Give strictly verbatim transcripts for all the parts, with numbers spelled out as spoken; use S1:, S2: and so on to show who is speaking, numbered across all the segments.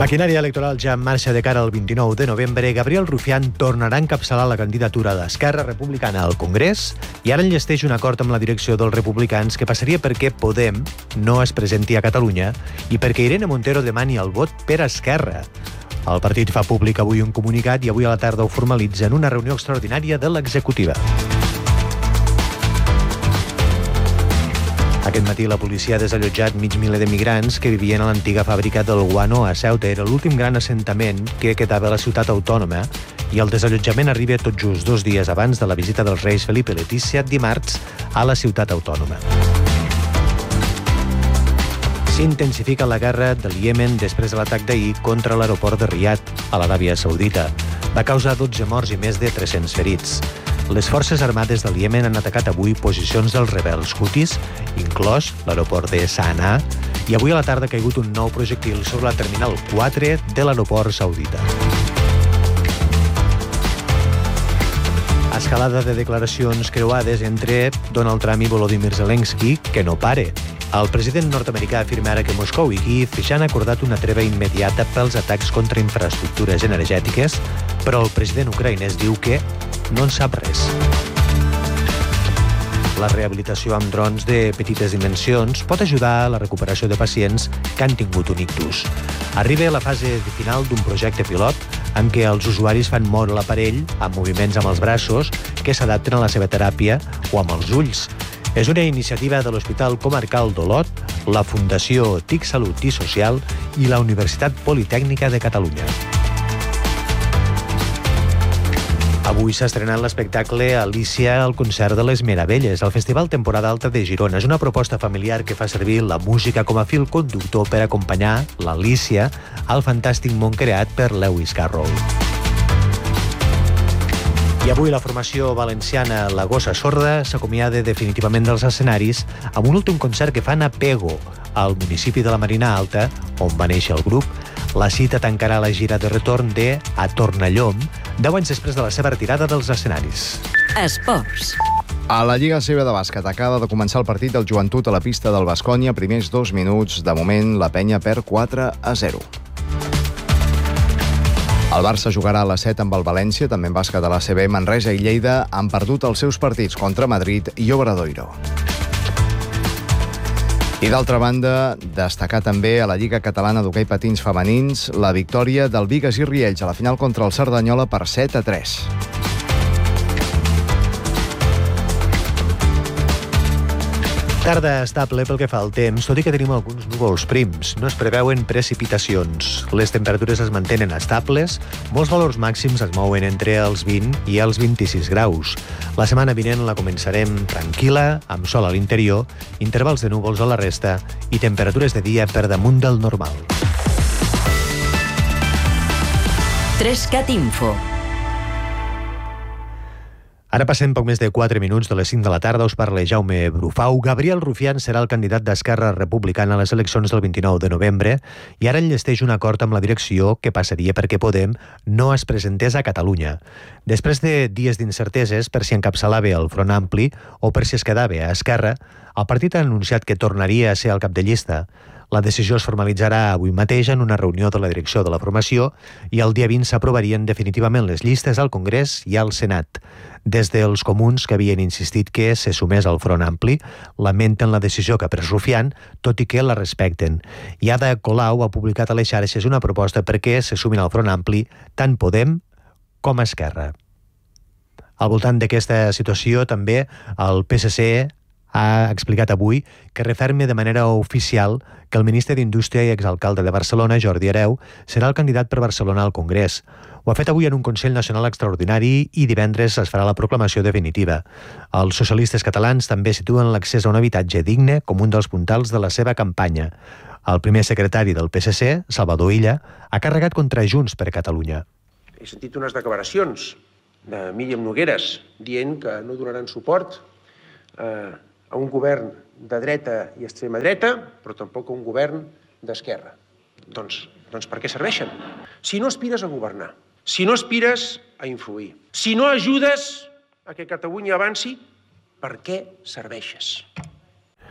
S1: Maquinària electoral ja en marxa de cara al vint-i-nou de novembre. Gabriel Rufián tornarà a encapçalar la candidatura d'Esquerra Republicana al Congrés i ara enllesteix un acord amb la direcció dels republicans que passaria perquè Podem no es presenti a Catalunya i perquè Irene Montero demani el vot per Esquerra. El partit fa públic avui un comunicat i avui a la tarda ho formalitza en una reunió extraordinària de l'executiva. Aquest matí la policia ha desallotjat mig miler de migrants que vivien a l'antiga fàbrica del Guano a Ceuta. Era l'últim gran assentament que quedava a la ciutat autònoma i el desallotjament arriba tot just dos dies abans de la visita dels reis Felip i Letícia dimarts a la ciutat autònoma. S'intensifica la guerra del Iemen després de l'atac d'ahir contra l'aeroport de Riad, a l'Aràbia Saudita. Va causar dotze morts i més de tres-cents ferits. Les forces armades del Iemen han atacat avui posicions dels rebels Houthis, inclòs l'aeroport de Sanaa, i avui a la tarda ha caigut un nou projectil sobre la terminal quatre de l'aeroport saudita. Escalada de declaracions creuades entre Donald Trump i Volodymyr Zelensky, que no pare. El president nord-americà afirma ara que Moscou i Kíev ja han acordat una treva immediata pels atacs contra infraestructures energètiques, però el president ucraïnès diu que no en sap res. La rehabilitació amb drons de petites dimensions pot ajudar a la recuperació de pacients que han tingut un ictus. Arriba a la fase final d'un projecte pilot en què els usuaris fan moure l'aparell amb moviments amb els braços que s'adapten a la seva teràpia o amb els ulls. És una iniciativa de l'Hospital Comarcal d'Olot, la Fundació T I C Salut i Social i la Universitat Politècnica de Catalunya. Avui s'ha estrenat l'espectacle Alícia al concert de les Meravelles, al Festival Temporada Alta de Girona. És una proposta familiar que fa servir la música com a fil conductor per acompanyar l'Alícia al fantàstic món creat per Lewis Carroll. I avui la formació valenciana La Gossa Sorda s'acomiada definitivament dels escenaris amb un últim concert que fan a Pego, al municipi de la Marina Alta, on va néixer el grup. La cita tancarà la gira de retorn de A Tornallom, deu anys després de la seva retirada dels escenaris.
S2: Esports.
S3: A la Lliga C B de bàsquet acaba de començar el partit del Joventut a la pista del Baskonia. Primers dos minuts. De moment, la penya perd quatre a zero. El Barça jugarà a les set amb el València, també en bàsquet a l'A C B. Manresa i Lleida han perdut els seus partits contra Madrid i Obradoiro. I d'altra banda, destacar també a la Lliga Catalana d'Hoquei Patins Femenins la victòria del Bigues i Riells a la final contra el Cerdanyola per set a tres.
S1: Tarda estable pel que fa al temps, tot i que tenim alguns núvols prims. No es preveuen precipitacions. Les temperatures es mantenen estables, molts valors màxims es mouen entre els vint i els vint-i-sis graus. La setmana vinent la començarem tranquil·la, amb sol a l'interior, intervals de núvols a la resta i temperatures de dia per damunt del normal.
S2: Trescat Info.
S1: Ara passem poc més de quatre minuts de les cinc de la tarda. Us parla Jaume Brufau. Gabriel Rufián serà el candidat d'Esquerra Republicana a les eleccions del vint-i-nou de novembre i ara enllesteix un acord amb la direcció que passaria perquè Podem no es presentés a Catalunya. Després de dies d'incerteses per si encapçalava el Front Ampli o per si es quedava a Esquerra, el partit ha anunciat que tornaria a ser el cap de llista. La decisió es formalitzarà avui mateix en una reunió de la direcció de la formació i el dia vint s'aprovarien definitivament les llistes al Congrés i al Senat. Des dels comuns, que havien insistit que se sumés al Front Ampli, lamenten la decisió que ha pres Rufián, tot i que la respecten. I Ada Colau ha publicat a les xarxes una proposta perquè se sumin al Front Ampli tant Podem com Esquerra. Al voltant d'aquesta situació, també el P S C ha explicat avui que referma de manera oficial que el ministre d'Indústria i exalcalde de Barcelona, Jordi Hereu, serà el candidat per Barcelona al Congrés. Ho ha fet avui en un Consell Nacional Extraordinari i divendres es farà la proclamació definitiva. Els socialistes catalans també situen l'accés a un habitatge digne com un dels puntals de la seva campanya. El primer secretari del P S C, Salvador Illa, ha carregat contra Junts per Catalunya.
S4: He sentit unes declaracions de Míriam Nogueres dient que no donaran suport eh, a un govern de dreta i extrema dreta, però tampoc a un govern d'esquerra. Doncs, doncs per què serveixen? Si no aspires a governar, si no aspires a influir, si no ajudes a que Catalunya avanci, per què serveixes?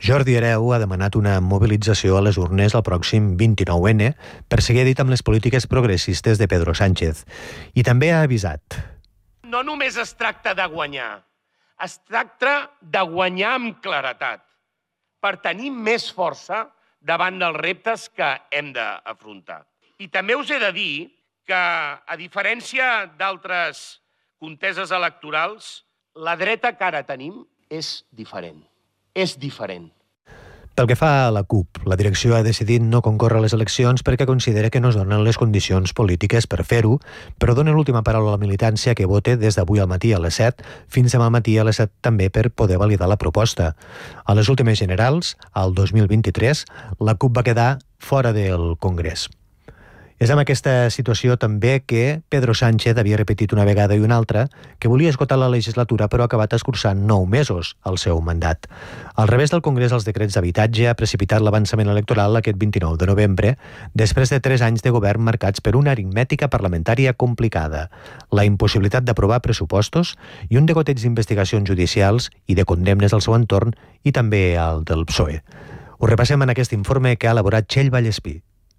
S1: Jordi Hereu ha demanat una mobilització a les urnes el pròxim vint-i-nou ene per seguir dit amb les polítiques progressistes de Pedro Sánchez. I també ha avisat.
S5: No només es tracta de guanyar, es tracta de guanyar amb claretat, per tenir més força davant dels reptes que hem d'afrontar. I també us he de dir que, a diferència d'altres conteses electorals, la dreta que ara tenim és diferent. És diferent.
S1: Pel que fa a la CUP, la direcció ha decidit no concórrer a les eleccions perquè considera que no es donen les condicions polítiques per fer-ho, però dona l'última paraula a la militància que vote des d'avui al matí a les set fins demà al matí a les set també per poder validar la proposta. A les últimes generals, al dos mil vint-i-tres, la CUP va quedar fora del Congrés. És amb aquesta situació també que Pedro Sánchez havia repetit una vegada i una altra que volia esgotar la legislatura però ha acabat escurçant nou mesos al seu mandat. Al revés del Congrés, els decrets d'habitatge ha precipitat l'avançament electoral aquest vint-i-nou de novembre, després de tres anys de govern marcats per una aritmètica parlamentària complicada, la impossibilitat d'aprovar pressupostos i un degoteig d'investigacions judicials i de condemnes al seu entorn i també al del P S O E. Ho repassem en aquest informe que ha elaborat Txell Vallespí.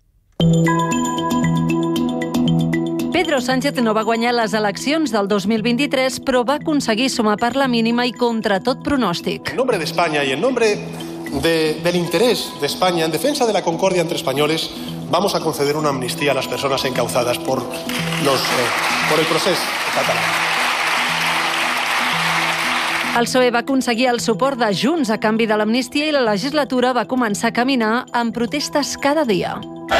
S6: Pedro Sánchez no va guanyar les eleccions del dos mil vint-i-tres, però va aconseguir sumar per la mínima i contra tot pronòstic.
S7: En nombre de España y en nombre de, del interés de España, en defensa de la concordia entre españoles, vamos a conceder una amnistía a las personas encauzadas por, los, eh, por el proceso catalán.
S6: El P S O E va aconseguir el suport de Junts a canvi de l'amnistia i la legislatura va començar a caminar amb protestes cada dia.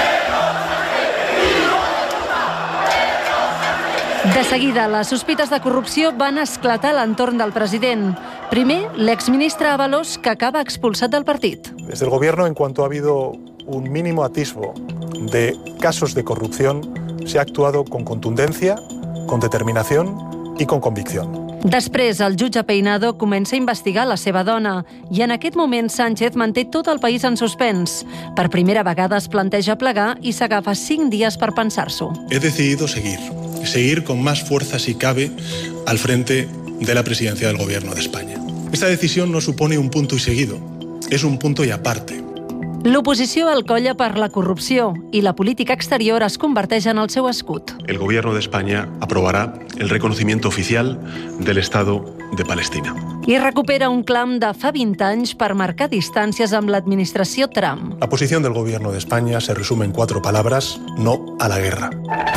S6: De seguida, les sospites de corrupció van esclatar a l'entorn del president. Primer, l'exministre Ábalos, que acaba expulsat del partit.
S8: Desde el Gobierno, en cuanto ha habido un mínimo atisbo de casos de corrupción, se ha actuado con contundencia, con determinación y con convicción.
S6: Després, el jutge Peinado comença a investigar la seva dona i en aquest moment Sánchez manté tot el país en suspens. Per primera vegada es planteja plegar i s'agafa cinc dies per pensar-s'ho.
S7: He decidido seguir, seguir con más fuerza si cabe al frente de la presidencia del Gobierno de España. Esta decisión no supone un punto y seguido, es un punto y aparte.
S6: L'oposició el colla per la corrupció i la política exterior es converteix en el seu escut.
S7: El Gobierno de España aprobará el reconocimiento oficial del Estado de Palestina.
S6: I recupera un clam de fa vint anys per marcar distàncies amb l'administració Trump.
S7: La posición del Gobierno de España se resume en cuatro palabras: no a la guerra.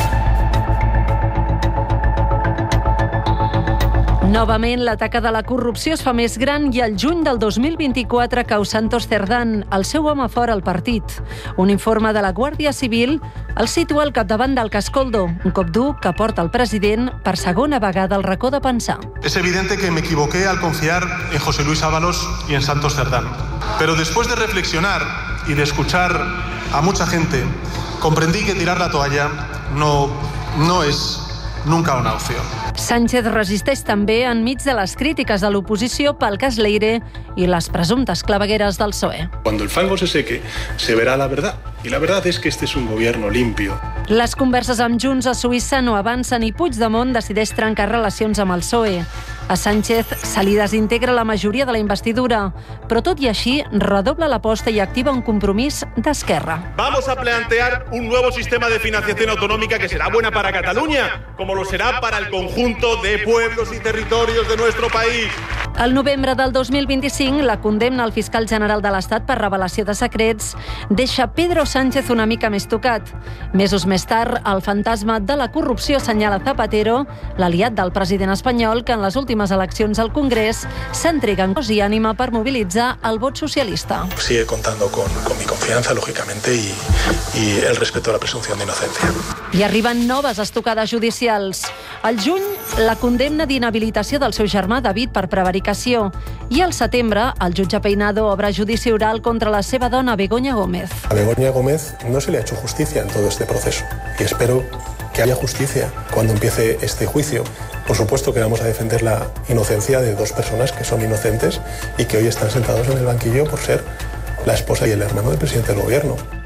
S6: Novament, la taca de la corrupció es fa més gran i el juny del dos mil vint-i-quatre cau Santos Cerdán, el seu home fora al partit. Un informe de la Guàrdia Civil el situa al capdavant del Cascoldo, un cop dur que porta el president per segona vegada al racó de pensar.
S7: Es evidente que me equivoqué al confiar en José Luis Ábalos y en Santos Cerdán. Pero después de reflexionar y de escuchar a mucha gente, comprendí que tirar la toalla no, no es nunca una opción.
S6: Sánchez resisteix també enmig de les crítiques de l'oposició pel cas Leire i les presumptes clavegueres del P S O E.
S7: Cuando el fango se seque, se verá la verdad. Y la verdad es que este es un gobierno limpio.
S6: Les converses amb Junts a Suïssa no avancen i Puigdemont decideix trencar relacions amb el P S O E. A Sánchez se li desintegra la majoria de la investidura, però tot i així redobla l'aposta i activa un compromís d'Esquerra.
S9: Vamos a plantear un nuevo sistema de financiación autonómica que será buena para Cataluña, como lo será para el conjunto de pueblos y territorios de nuestro país.
S6: Al novembre del dos mil vint-i-cinc, la condemna al fiscal general de l'Estat per revelació de secrets deixa Pedro Sánchez una mica més tocat. Mesos més tard, el fantasma de la corrupció assenyala Zapatero, l'aliat del president espanyol, que en les últimes eleccions al Congrés s'entrega en cos i ànima per mobilitzar el vot socialista.
S7: Sigue contando con, con mi confianza, lógicamente, y, y el respeto a la presunción de inocencia.
S6: I arriben noves estocades judicials. Al juny, la condemna d'inhabilitació del seu germà David per prevaricació. I al setembre, el jutge Peinado obre judici oral contra la seva dona Begoña Gómez.
S7: A Begoña Gómez no se le ha hecho justicia en todo este proceso y espero que haya justicia cuando empiece este juicio. Por supuesto que vamos a defender la inocencia de dos personas que son inocentes y que hoy están sentados en el banquillo por ser la esposa y el hermano del presidente del Gobierno.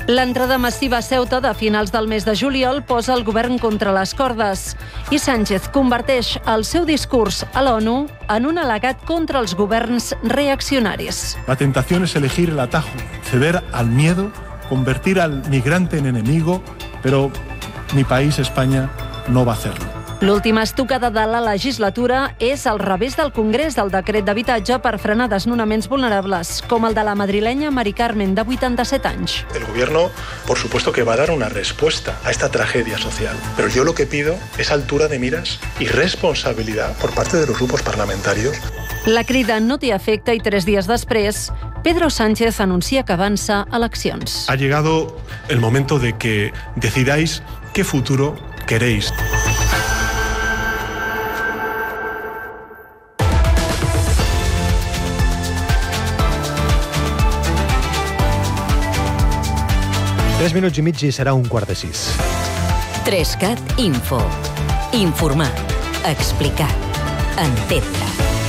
S6: L'entrada massiva a Ceuta de finals del mes de juliol posa el govern contra les cordes i Sánchez converteix el seu discurs a l'ONU en un al·legat contra els governs reaccionaris.
S7: La tentación es elegir el atajo, ceder al miedo, convertir al migrante en enemigo, pero mi país, España, no va a hacerlo.
S6: L'última estocada de la legislatura és al revés del Congrés del decret d'habitatge per frenar desnonaments vulnerables, com el de la madrilenya Mari Carmen, de vuitanta-set anys.
S8: El gobierno, por supuesto, que va a dar una respuesta a esta tragedia social, pero yo lo que pido es altura de miras y responsabilidad por parte de los grupos parlamentarios.
S6: La crida no té efecte i tres dies després, Pedro Sánchez anuncia que avança eleccions.
S8: Ha llegado el momento de que decidáis qué futuro queréis.
S1: Tres minuts i mig i serà un quart de sis.
S2: Trescat Info. Informar. Explicar. Entendre.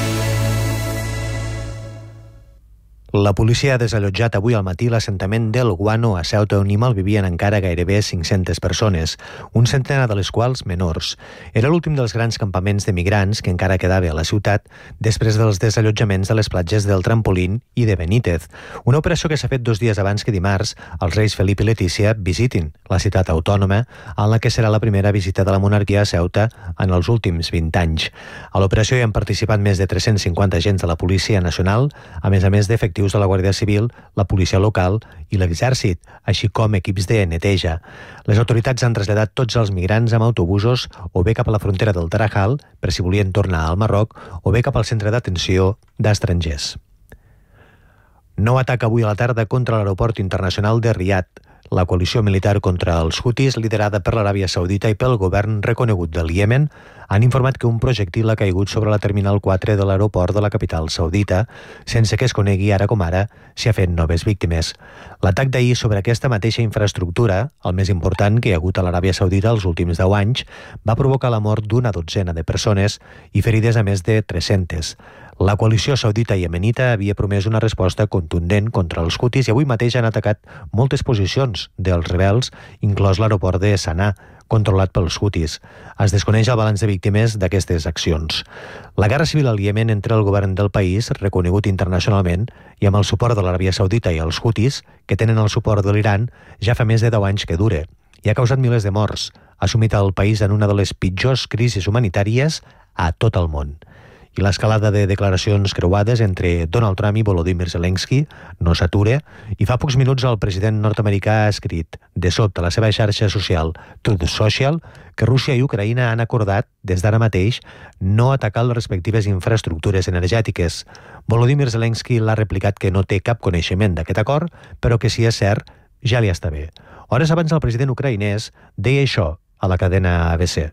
S1: La policia ha desallotjat avui al matí l'assentament del Guano a Ceuta, on hi malvivien encara gairebé cinc-centes persones, un centenar de les quals menors. Era l'últim dels grans campaments de migrants que encara quedava a la ciutat després dels desallotjaments de les platges del Trampolín i de Benítez, una operació que s'ha fet dos dies abans que dimarts els reis Felip i Letícia visitin la ciutat autònoma, en la que serà la primera visita de la monarquia a Ceuta en els últims vint anys. A l'operació hi han participat més de tres-cents cinquanta agents de la Policia Nacional, a més a més d'efectius de la Guàrdia Civil, la policia local i l'exèrcit, així com equips de neteja. Les autoritats han traslladat tots els migrants amb autobusos o bé cap a la frontera del Tarajal, per si volien tornar al Marroc, o bé cap al centre d'atenció d'estrangers. Nou atac avui a la tarda contra l'aeroport internacional de Riad. La coalició militar contra els Houthis, liderada per l'Aràbia Saudita i pel govern reconegut del Iemen, han informat que un projectil ha caigut sobre la terminal quatre de l'aeroport de la capital saudita, sense que es conegui ara com ara si ha fet noves víctimes. L'atac d'ahir sobre aquesta mateixa infraestructura, el més important que hi ha hagut a l'Aràbia Saudita els últims deu anys, va provocar la mort d'una dotzena de persones i ferides a més de tres-centes. La coalició saudita i iemenita havia promès una resposta contundent contra els Houthis i avui mateix han atacat moltes posicions dels rebels, inclòs l'aeroport de Sanà, controlat pels Houthis. Es desconeix el balanç de víctimes d'aquestes accions. La guerra civil al Iemen entre el govern del país, reconegut internacionalment, i amb el suport de l'Aràbia Saudita i els Houthis, que tenen el suport de l'Iran, ja fa més de deu anys que dure, i ha causat milers de morts. Ha sumit el país en una de les pitjors crisis humanitàries a tot el món. I l'escalada de declaracions creuades entre Donald Trump i Volodymyr Zelensky no s'atura i fa pocs minuts el president nord-americà ha escrit de sobte a la seva xarxa social Truth Social que Rússia i Ucraïna han acordat des d'ara mateix no atacar les respectives infraestructures energètiques. Volodymyr Zelensky l'ha replicat que no té cap coneixement d'aquest acord, però que si és cert ja li està bé. Hores abans el president ucraïnès deia això a la cadena A B C.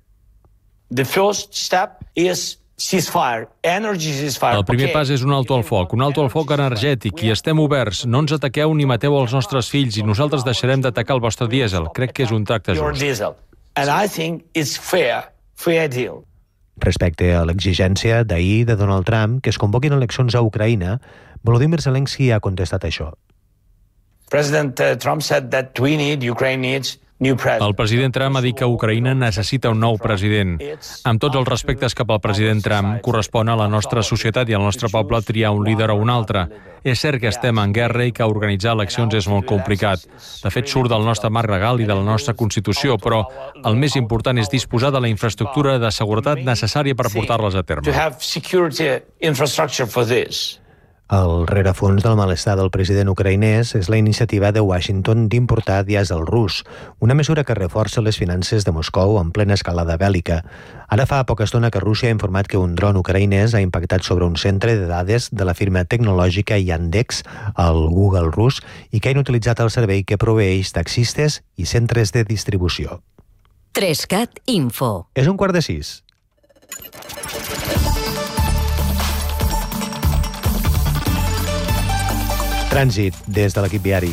S10: The first step is ceasefire, energy ceasefire.
S11: El primer pas és un alto al foc, un alto al foc energètic, i estem oberts. No ens ataqueu ni mateu els nostres fills i nosaltres deixarem d'atacar el vostre dièsel. Crec que és un tracte just.
S10: And I think it's fair, fair deal.
S1: Respecte a l'exigència d'ahir de Donald Trump que es convoquin eleccions a Ucraïna, Volodymyr Zelensky ha contestat això.
S10: President Trump said that we need, Ukraine needs
S11: El president Trump ha dit que Ucraïna necessita un nou president. Amb tots els respectes cap al president Trump, correspon a la nostra societat i al nostre poble triar un líder o un altre. És cert que estem en guerra i que organitzar eleccions és molt complicat. De fet, surt del nostre marc legal i de la nostra Constitució, però el més important és disposar de la infraestructura de seguretat necessària per portar-les a terme.
S1: El rerefons del malestar del president ucraïnès és la iniciativa de Washington d'importar dièsel rus, una mesura que reforça les finances de Moscou en plena escalada bèl·lica. Ara fa poca estona que Rússia ha informat que un dron ucraïnès ha impactat sobre un centre de dades de la firma tecnològica Yandex, el Google rus, i que ha inutilitzat el servei que proveeix taxistes i centres de distribució.
S2: Trescat Info.
S1: És un quart de sis. Trànsit des de l'equip viari.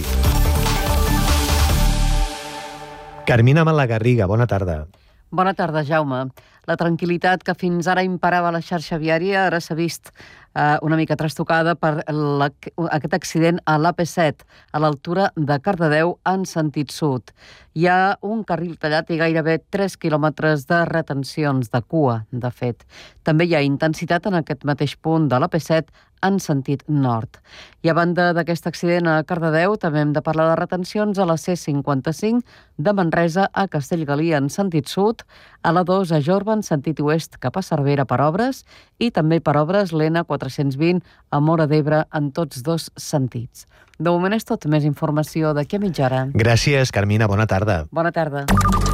S1: Carmina Malagarriga, bona tarda.
S12: Bona tarda, Jaume. La tranquil·litat que fins ara imperava a la xarxa viària ara s'ha vist una mica trastocada per aquest accident a l'A P set, a l'altura de Cardedeu en sentit sud. Hi ha un carril tallat i gairebé tres quilòmetres de retencions, de cua, de fet. També hi ha intensitat en aquest mateix punt de l'A P set en sentit nord. I a banda d'aquest accident a Cardedeu, també hem de parlar de retencions a la C cinquanta-cinc de Manresa a Castellgalí en sentit sud, a la dos a Jorba en sentit oest cap a Cervera per obres i també per obres l'N quatre-cents vint a Móra d'Ebre en tots dos sentits. De moment és tot. Més informació d'aquí a mitja hora.
S1: Gràcies, Carmina. Bona tarda.
S12: Bona tarda.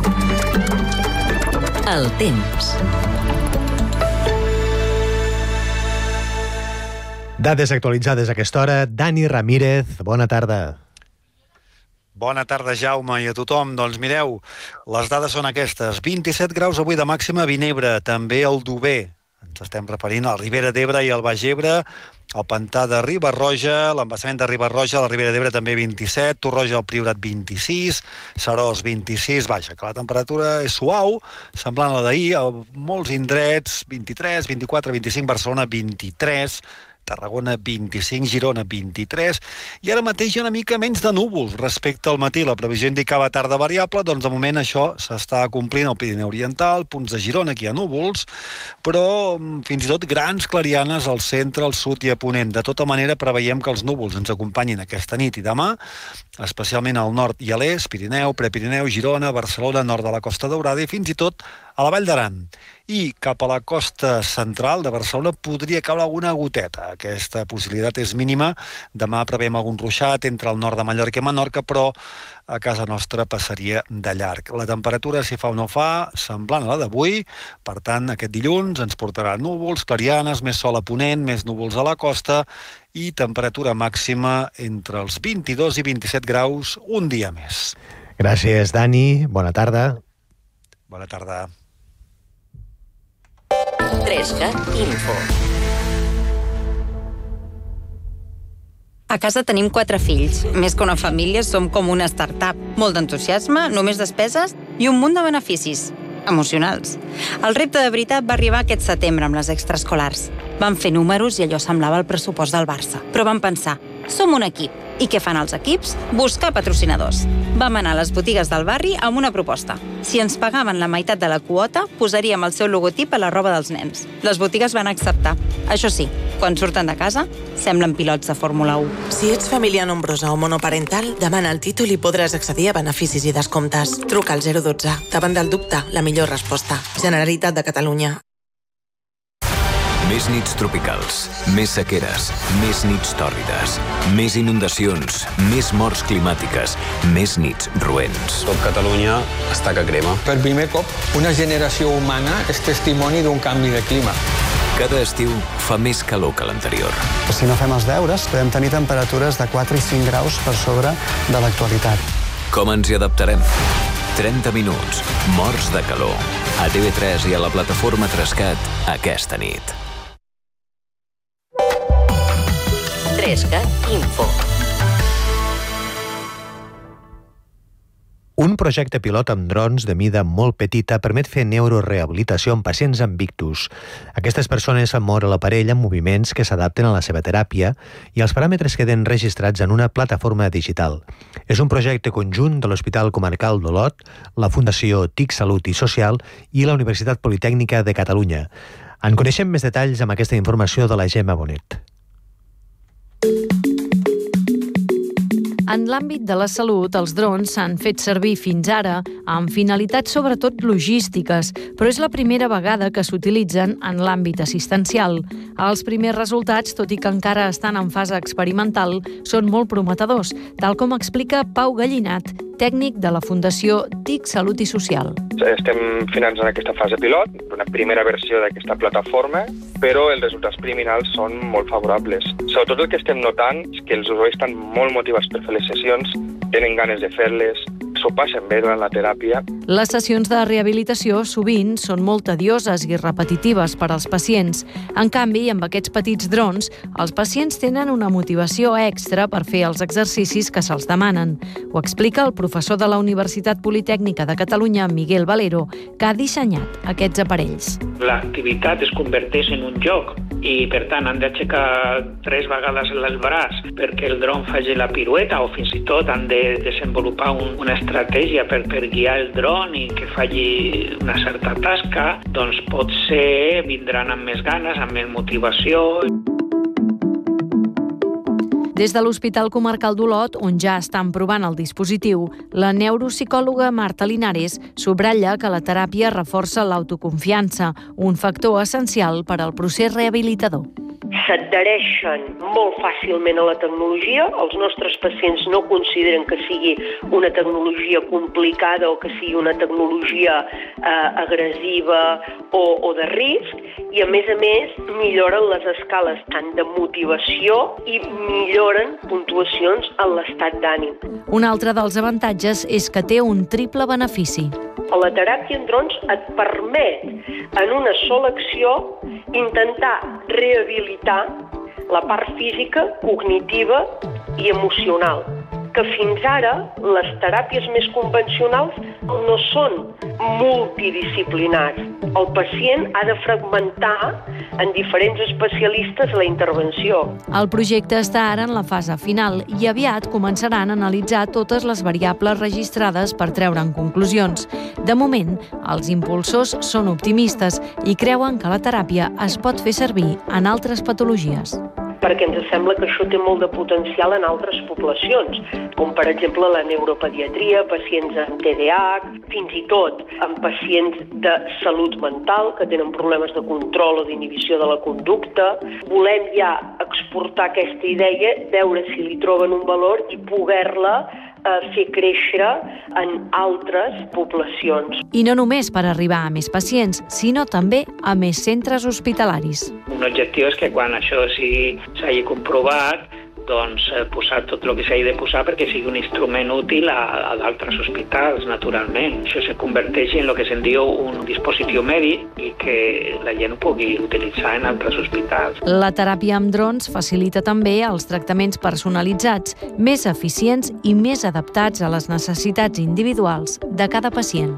S2: El temps.
S1: Dades actualitzades a aquesta hora. Dani Ramírez, bona tarda.
S13: Bona tarda, Jaume, i a tothom. Doncs mireu, les dades són aquestes. vint-i-set graus avui de màxima a Vinebre, també al Dober. Ens estem referint a la Ribera d'Ebre i al Baix Ebre, al pantà de Riba-roja, l'embassament de Riba-roja, a la Ribera d'Ebre també vint-i-set, Torroja al Priorat vint-i-sis, Seròs vint-i-sis, vaja, que la temperatura és suau, semblant a la d'ahir, a molts indrets, vint-i-tres, vint-i-quatre, vint-i-cinc, Barcelona vint-i-tres, Tarragona vint-i-cinc, Girona vint-i-tres, i ara mateix hi ha una mica menys de núvols respecte al matí. La previsió indicava tarda variable, doncs de moment això s'està complint al Pirineu Oriental, punts de Girona, aquí hi ha núvols, però fins i tot grans clarianes al centre, al sud i a ponent. De tota manera, preveiem que els núvols ens acompanyin aquesta nit i demà, especialment al nord i a l'est, Pirineu, Prepirineu, Girona, Barcelona, nord de la Costa Daurada i fins i tot a la Vall d'Aran. I cap a la costa central de Barcelona podria caure alguna goteta. Aquesta possibilitat és mínima. Demà prevem algun ruixat entre el nord de Mallorca i Menorca, però a casa nostra passaria de llarg. La temperatura, si fa o no fa, semblant a la d'avui. Per tant, aquest dilluns ens portarà núvols, clarianes, més sol a ponent, més núvols a la costa i temperatura màxima entre els vint-i-dos i vint-i-set graus un dia més.
S1: Gràcies, Dani. Bona tarda.
S13: Bona tarda.
S2: trescat Info. A casa tenim quatre fills. Més que una família, som com una startup. Molt d'entusiasme, només despeses i un munt de beneficis emocionals. El repte de veritat va arribar aquest setembre amb les extraescolars. Vam fer números i allò semblava el pressupost del Barça. Però vam pensar, som un equip. I què fan els equips? Buscar patrocinadors. Vam anar a les botigues del barri amb una proposta. Si ens pagaven la meitat de la quota, posaríem el seu logotip a la roba dels nens. Les botigues van acceptar. Això sí, quan surten de casa, semblen pilots de Fórmula u.
S14: Si ets família nombrosa o monoparental, demana el títol i podràs accedir a beneficis i descomptes. Truca al zero dotze. Davant del dubte, la millor resposta. Generalitat de Catalunya.
S15: Més nits tropicals, més sequeres, més nits tòrrides, més inundacions, més morts climàtiques, més nits roents.
S16: Tot Catalunya està que crema.
S17: Per primer cop, una generació humana és testimoni d'un canvi de clima.
S15: Cada estiu fa més calor que l'anterior.
S18: Si no fem els deures, podem tenir temperatures de quatre i cinc graus per sobre de l'actualitat.
S15: Com ens hi adaptarem? trenta minuts, morts de calor. A T V tres i a la plataforma Trescat aquesta nit.
S2: trescat Info.
S1: Un projecte pilot amb drons de mida molt petita permet fer neurorehabilitació en pacients amb ictus. Aquestes persones fan moure l'aparell amb moviments que s'adapten a la seva teràpia i els paràmetres queden registrats en una plataforma digital. És un projecte conjunt de l'Hospital Comarcal d'Olot, la Fundació T I C Salut i Social i la Universitat Politècnica de Catalunya. En coneixem més detalls amb aquesta informació de la Gemma Bonet.
S6: En l'àmbit de la salut, els drons s'han fet servir fins ara amb finalitats sobretot logístiques, però és la primera vegada que s'utilitzen en l'àmbit assistencial. Els primers resultats, tot i que encara estan en fase experimental, són molt prometedors, tal com explica Pau Gallinat, tècnic de la Fundació T I C Salut i Social.
S19: Estem finançant aquesta fase pilot, una primera versió d'aquesta plataforma, però els resultats preliminals són molt favorables. Sobretot el que estem notant és que els usuaris estan molt motivats per fer les sessions, tenen ganes de fer-les, s'ho passen bé durant la teràpia.
S6: Les sessions de rehabilitació sovint són molt tedioses i repetitives per als pacients. En canvi, amb aquests petits drons, els pacients tenen una motivació extra per fer els exercicis que se'ls demanen. Ho explica el professor de la Universitat Politècnica de Catalunya, Miguel Valero, que ha dissenyat aquests aparells.
S20: L'activitat es converteix en un joc i per tant han d'aixecar tres vegades el braç perquè el dron faci la pirueta, o fins i tot han de desenvolupar un, una estratègia per, per guiar el dron i que faci una certa tasca, doncs potser vindran amb més ganes, amb més motivació.
S6: Des de l'Hospital Comarcal d'Olot, on ja estan provant el dispositiu, la neuropsicòloga Marta Linares subratlla que la teràpia reforça l'autoconfiança, un factor essencial per al procés rehabilitador.
S21: S'adhereixen molt fàcilment a la tecnologia. Els nostres pacients no consideren que sigui una tecnologia complicada o que sigui una tecnologia eh, agressiva o, o de risc, i a més a més milloren les escales tant de motivació i milloren puntuacions en l'estat d'ànim.
S6: Un altre dels avantatges és que té un triple benefici.
S21: La teràpia en drons et permet, en una sola acció, intentar rehabilitar la part física, cognitiva i emocional, que fins ara les teràpies més convencionals no són multidisciplinars. El pacient ha de fragmentar en diferents especialistes la intervenció.
S6: El projecte està ara en la fase final i aviat començaran a analitzar totes les variables registrades per treure'n conclusions. De moment, els impulsors són optimistes i creuen que la teràpia es pot fer servir en altres patologies.
S21: Perquè ens sembla que això té molt de potencial en altres poblacions, com per exemple la neuropediatria, pacients amb T D A H, fins i tot amb pacients de salut mental que tenen problemes de control o d'inhibició de la conducta. Volem ja exportar aquesta idea, veure si li troben un valor i poder-la a fer créixer en altres poblacions.
S6: I no només per arribar a més pacients, sinó també a més centres hospitalaris.
S20: Un objectiu és que quan això s'hagi comprovat, doncs posar tot el que s'hagi de posar perquè sigui un instrument útil a, a d'altres hospitals, naturalment. Això se converteix en el que se'n diu un dispositiu mèdic i que la gent ho pugui utilitzar en altres hospitals.
S6: La teràpia amb drons facilita també els tractaments personalitzats, més eficients i més adaptats a les necessitats individuals de cada pacient.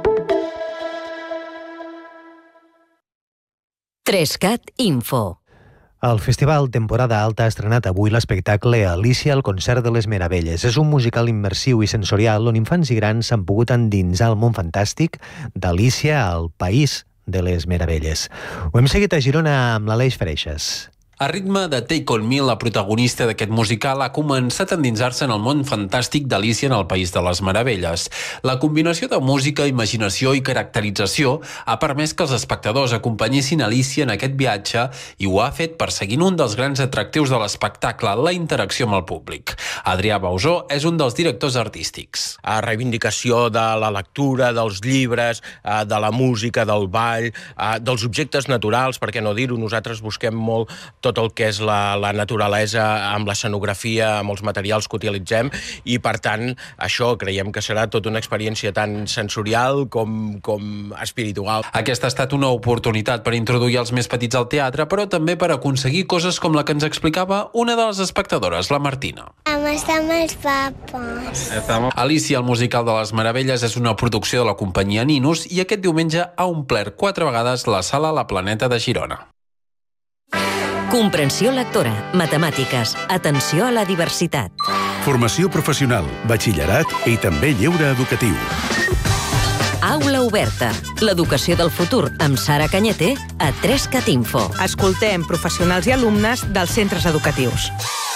S22: Trescat Info.
S1: El Festival Temporada Alta ha estrenat avui l'espectacle Alicia al concert de les Meravelles. És un musical immersiu i sensorial on infants i grans s'han pogut endinsar al món fantàstic d'Alicia al País de les Meravelles. Ho hem seguit a Girona amb l'Aleix Freixas.
S23: A ritme de Take On Me, la protagonista d'aquest musical ha començat a endinsar-se en el món fantàstic d'Alicia en el País de les Meravelles. La combinació de música, imaginació i caracterització ha permès que els espectadors acompanyessin Alicia en aquest viatge i ho ha fet perseguint un dels grans atractius de l'espectacle, la interacció amb el públic. Adrià Bausó és un dels directors artístics.
S24: A reivindicació de la lectura, dels llibres, de la música, del ball, dels objectes naturals, per què no dir-ho, nosaltres busquem molt tot el que és la, la naturalesa amb l'escenografia, amb els materials que utilitzem, i per tant això creiem que serà tota una experiència tan sensorial com, com espiritual.
S23: Aquesta ha estat una oportunitat per introduir els més petits al teatre, però també per aconseguir coses com la que ens explicava una de les espectadores, la Martina.
S25: Estar amb els papes.
S23: Alicia, el musical de les Meravelles, és una producció de la companyia Ninus i aquest diumenge ha omplert quatre vegades la sala La Planeta de Girona.
S22: Comprensió lectora, matemàtiques, atenció a la diversitat.
S26: Formació professional, batxillerat i també lleure educatiu.
S22: Aula oberta, l'educació del futur amb Sara Cañete a Trescat Info.
S27: Escoltem professionals i alumnes dels centres educatius.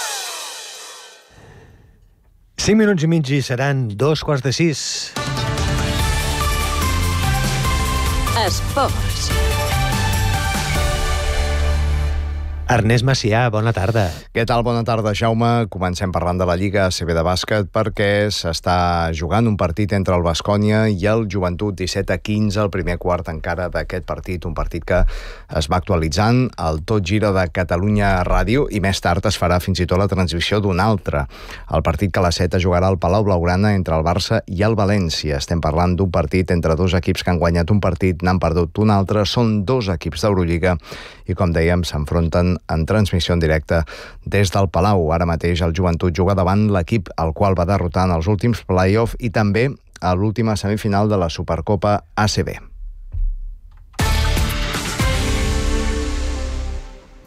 S1: Cinc minuts i mig i seran dos quarts de sis.
S22: Esports.
S1: Ernest Macià, bona tarda.
S3: Què tal? Bona tarda, Jaume. Comencem parlant de la Lliga A C B de bàsquet perquè s'està jugant un partit entre el Baskonia i el Joventut, disset a quinze, el primer quart encara d'aquest partit, un partit que es va actualitzant al Tot Gira de Catalunya Ràdio i més tard es farà fins i tot la transmissió d'un altre. El partit que a les set es jugarà al Palau Blaugrana entre el Barça i el València. Estem parlant d'un partit entre dos equips que han guanyat un partit, n'han perdut un altre. Són dos equips d'Eurolliga i, com dèiem, s'enfronten en transmissió en directe des del Palau. Ara mateix el Joventut juga davant l'equip al qual va derrotar en els últims play-off i també a l'última semifinal de la Supercopa A C B.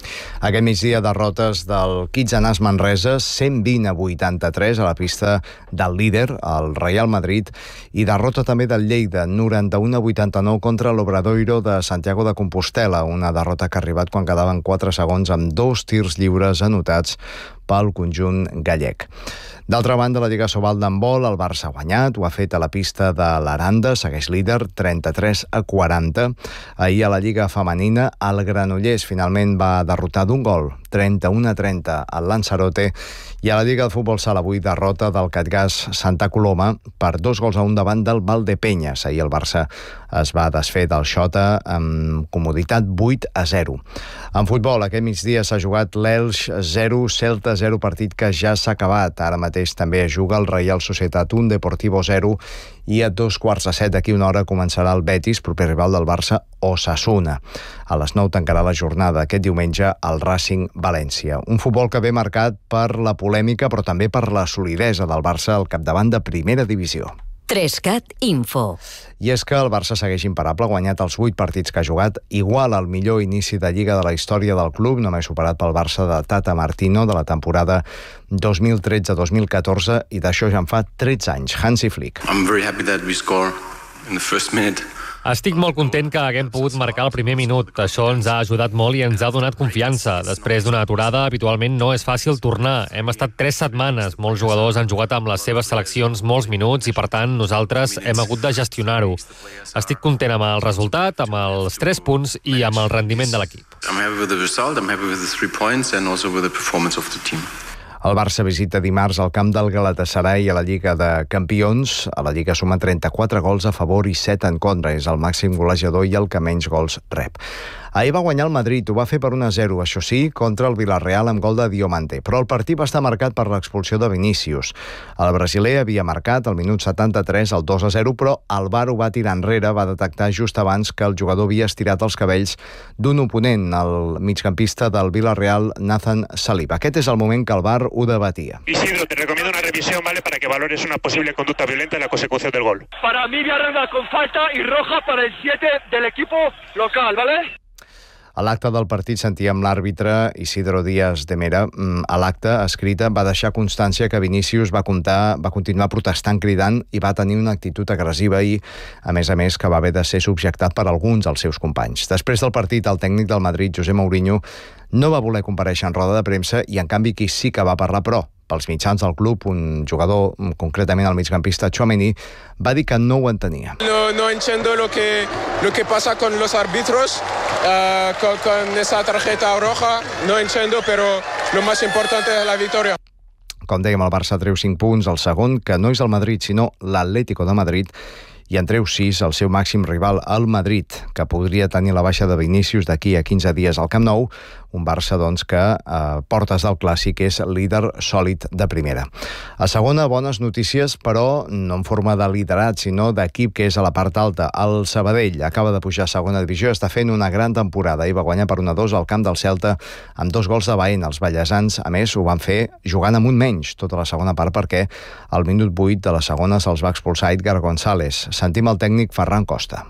S3: Aquest migdia, derrotes del Kitsanàs Manresa, cent vint a vuitanta-tres a la pista del líder, el Real Madrid, i derrota també del Lleida, noranta-u a vuitanta-nou contra l'Obradoiro de Santiago de Compostela, una derrota que ha arribat quan quedaven quatre segons amb dos tirs lliures anotats pel conjunt gallec. D'altra banda, la Lliga Sobal d'handbol, el Barça ha guanyat, ho ha fet a la pista de l'Aranda, segueix líder, trenta-tres a quaranta. Ahir a la Lliga Femenina, el Granollers finalment va derrotar d'un gol, trenta-u a trenta, al Lanzarote, i a la Lliga de Futbol Sala avui derrota del Catgàs Santa Coloma per dos gols a un davant del Valdepenyes. Ahir el Barça es va desfer del Xota amb comoditat vuit a zero. En futbol, aquest migdia s'ha jugat l'Elx zero, Celta zero, partit que ja s'ha acabat. Ara mateix també es juga el Reial Societat un, Deportivo zero, i a dos quarts de set, d'aquí una hora, començarà el Betis, proper rival del Barça, Osasuna. A les nou tancarà la jornada aquest diumenge al Racing València. Un futbol que ve marcat per la polèmica, però també per la solidesa del Barça al capdavant de primera divisió.
S22: tres cat Info.
S3: I és que el Barça segueix imparable, ha guanyat els vuit partits que ha jugat, igual al millor inici de Lliga de la història del club, només superat pel Barça de Tata Martino de la temporada dos mil tretze dos mil catorze, i d'això ja en fa tretze anys. Hansi Flick.
S4: I'm very happy that we score in the first minute.
S5: Estic molt content que haguem pogut marcar el primer minut. Això ens ha ajudat molt i ens ha donat confiança. Després d'una aturada, habitualment no és fàcil tornar. Hem estat tres setmanes. Molts jugadors han jugat amb les seves seleccions molts minuts i, per tant, nosaltres hem hagut de gestionar-ho. Estic content amb el resultat, amb els tres punts i amb el rendiment de l'equip.
S4: I'm happy with the result, I'm happy with the three points and also with the performance of the team.
S3: El Barça visita dimarts al camp del Galatasaray a la Lliga de Campions. A la Lliga suma trenta-quatre gols a favor i set en contra. És el màxim golejador i el que menys gols rep. Ahir va guanyar el Madrid, ho va fer per un a zero, això sí, contra el Villarreal amb gol de Diomante. Però el partit va estar marcat per l'expulsió de Vinícius. El brasiler havia marcat al minut setanta-tres el dos a zero, però el V A R ho va tirar enrere, va detectar just abans que el jugador havia estirat els cabells d'un oponent, el migcampista del Villarreal, Nathan Salib. Aquest és el moment que el V A R ho debatia.
S7: Isidro, te recomiendo una revisión, ¿vale?, para que valores una posible conducta violenta en la consecución del gol.
S8: Para mí, Villarreal con falta y roja para el siete del equipo local, ¿vale?
S3: A l'acte del partit sentíem l'àrbitre Isidro Díaz de Mera. A l'acte escrita va deixar constància que Vinícius va, comptar, va continuar protestant, cridant, i va tenir una actitud agressiva i, a més a més, que va haver de ser subjectat per alguns dels seus companys. Després del partit, el tècnic del Madrid, José Mourinho, no va voler comparèixer en roda de premsa i, en canvi, qui sí que va parlar, però, pels mitjans del club, un jugador, concretament el migcampista Tchouaméni, va dir que no ho entenia.
S9: No, no entiendo lo que, lo que pasa con los árbitros, uh, con, con esa tarjeta roja, no entiendo, pero lo más importante es la victoria.
S3: Com dèiem, el Barça treu cinc punts, el segon, que no és el Madrid, sinó l'Atlético de Madrid, i en treu sis el seu màxim rival, el Madrid, que podria tenir la baixa de Vinícius d'aquí a quinze dies al Camp Nou, un Barça, doncs, que a portes del Clàssic és líder sòlid de primera. A segona, bones notícies, però no en forma de liderat, sinó d'equip, que és a la part alta. El Sabadell acaba de pujar a segona divisió, està fent una gran temporada i va guanyar per un a dos al camp del Celta amb dos gols de Baena. Els ballesans, a més, ho van fer jugant amb un menys tota la segona part, perquè al minut vuit de la segona se'ls va expulsar Edgar González. Sentim el tècnic Ferran Costa.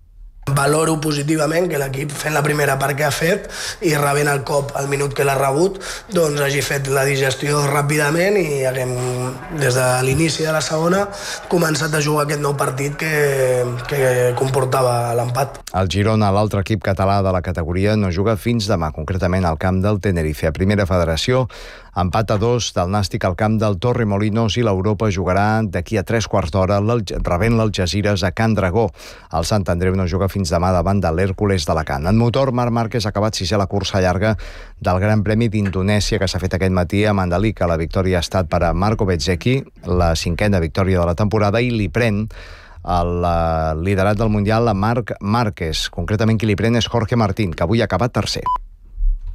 S10: Valoro positivament que l'equip, fent la primera part que ha fet i rebent el cop al minut que l'ha rebut, doncs hagi fet la digestió ràpidament i haguem, des de l'inici de la segona, començat a jugar aquest nou partit que, que comportava l'empat.
S3: El Girona, l'altre equip català de la categoria, no juga fins demà, concretament al camp del Tenerife. A Primera Federació, empat a dos del Nàstic al camp del Torremolinos, i l'Europa jugarà d'aquí a tres quarts d'hora rebent l'Algesires a Can Dragó. El Sant Andreu no juga fins demà davant de l'Hèrcules d'Alacant. En motor, Marc Márquez ha acabat sisè a la cursa llarga del Gran Premi d'Indonèsia que s'ha fet aquest matí a Mandalika. La victòria ha estat per a Marco Bezzecchi, la cinquena victòria de la temporada, i li pren el liderat del Mundial a Marc Márquez. Concretament, qui li pren és Jorge Martín, que avui ha acabat tercer.